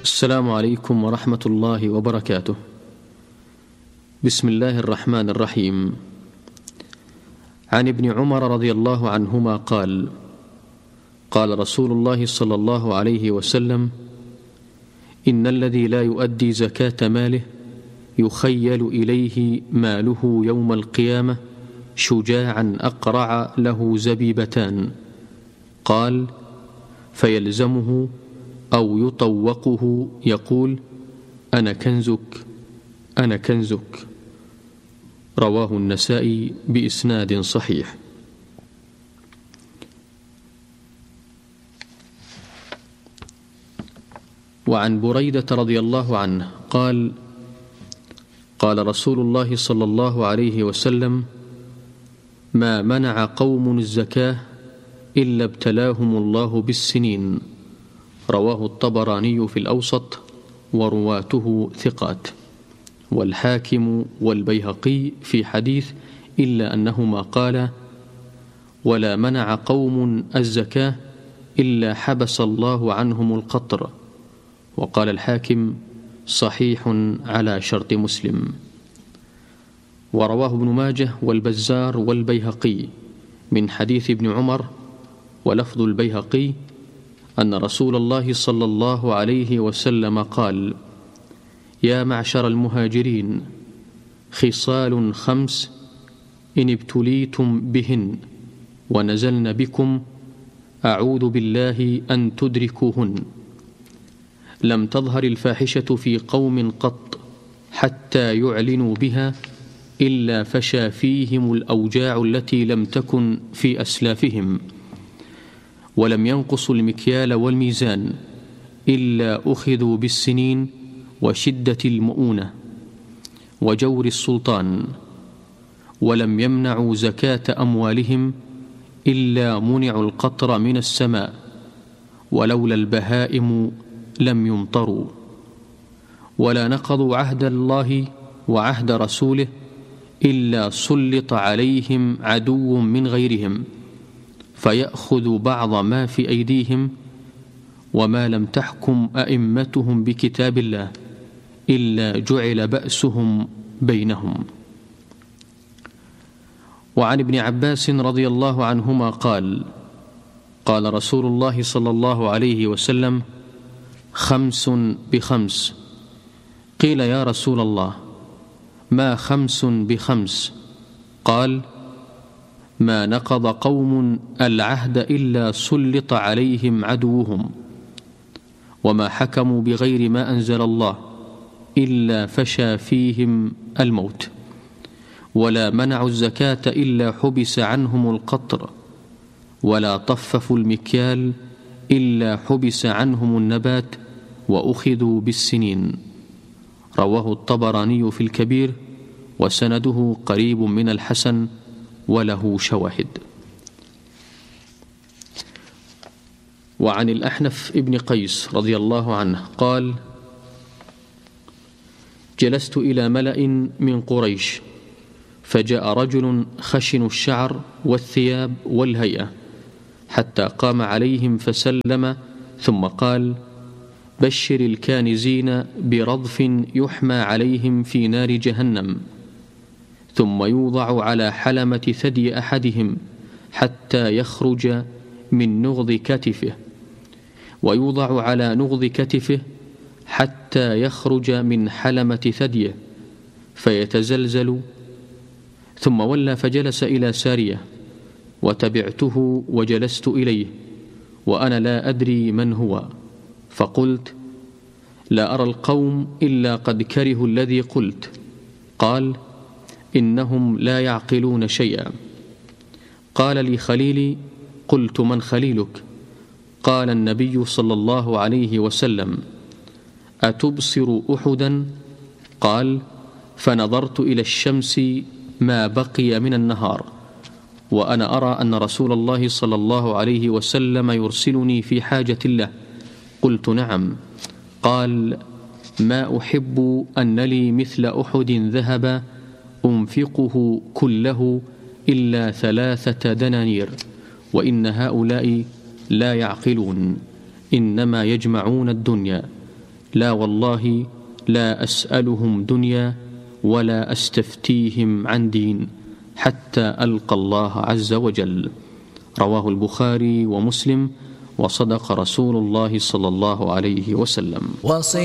السلام عليكم ورحمة الله وبركاته. بسم الله الرحمن الرحيم. عن ابن عمر رضي الله عنهما قال: قال رسول الله صلى الله عليه وسلم: إن الذي لا يؤدي زكاة ماله يخيل إليه ماله يوم القيامة شجاعا أقرع له زبيبتان. قال: فيلزمه أو يطوقه يقول: أنا كنزك أنا كنزك. رواه النسائي بإسناد صحيح. وعن بريدة رضي الله عنه قال: قال رسول الله صلى الله عليه وسلم: ما منع قوم الزكاة إلا ابتلاهم الله بالسنين. رواه الطبراني في الأوسط ورواته ثقات، والحاكم والبيهقي في حديث إلا أنهما قالا: ولا منع قوم الزكاة إلا حبس الله عنهم القطر. وقال الحاكم: صحيح على شرط مسلم. ورواه ابن ماجه والبزار والبيهقي من حديث ابن عمر، ولفظ البيهقي أن رسول الله صلى الله عليه وسلم قال: يا معشر المهاجرين، خصال 5 إن ابتليتم بهن ونزلن بكم أعوذ بالله أن تدركوهن. لم تظهر الفاحشة في قوم قط حتى يعلنوا بها إلا فشى فيهم الأوجاع التي لم تكن في أسلافهم، ولم ينقصوا المكيال والميزان إلا أخذوا بالسنين وشدة المؤونة وجور السلطان، ولم يمنعوا زكاة أموالهم إلا منعوا القطر من السماء، ولولا البهائم لم يمطروا، ولا نقضوا عهد الله وعهد رسوله إلا سلط عليهم عدو من غيرهم فيأخذ بعض ما في أيديهم، وما لم تحكم أئمتهم بكتاب الله إلا جعل بأسهم بينهم. وعن ابن عباس رضي الله عنهما قال: قال رسول الله صلى الله عليه وسلم: 5 ب5. قيل: يا رسول الله، ما 5 ب5؟ قال: ما نقض قوم العهد إلا سلط عليهم عدوهم، وما حكموا بغير ما أنزل الله إلا فشى فيهم الموت، ولا منعوا الزكاة إلا حبس عنهم القطر، ولا طففوا المكيال إلا حبس عنهم النبات وأخذوا بالسنين. رواه الطبراني في الكبير، وسنده قريب من الحسن وله شواهد. وعن الأحنف ابن قيس رضي الله عنه قال: جلست إلى ملأ من قريش، فجاء رجل خشن الشعر والثياب والهيئة، حتى قام عليهم فسلم، ثم قال: بشر الكانزين برضف يحمى عليهم في نار جهنم، ثم يوضع على حلمة ثدي أحدهم حتى يخرج من نغض كتفه، ويوضع على نغض كتفه حتى يخرج من حلمة ثديه فيتزلزل. ثم ولى فجلس إلى سارية، وتبعته وجلست إليه وأنا لا أدري من هو، فقلت: لا أرى القوم إلا قد كرهوا الذي قلت. قال: إنهم لا يعقلون شيئا. قال لي خليلي. قلت: من خليلك؟ قال: النبي صلى الله عليه وسلم. أتبصر أحدا؟ قال: فنظرت إلى الشمس ما بقي من النهار، وأنا أرى أن رسول الله صلى الله عليه وسلم يرسلني في حاجة له. قلت: نعم. قال: ما أحب أن لي مثل أحد ذهب أنفقه كله إلا 3 دنانير، وإن هؤلاء لا يعقلون، إنما يجمعون الدنيا، لا والله لا أسألهم دنيا ولا أستفتيهم عن دين حتى ألقى الله عز وجل. رواه البخاري ومسلم، وصدق رسول الله صلى الله عليه وسلم.